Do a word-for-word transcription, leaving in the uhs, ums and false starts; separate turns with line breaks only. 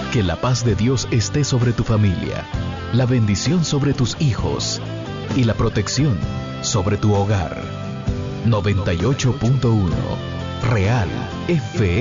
Que la paz de Dios esté sobre tu familia, la bendición sobre tus hijos y la protección sobre tu hogar. noventa y ocho punto uno Real F M.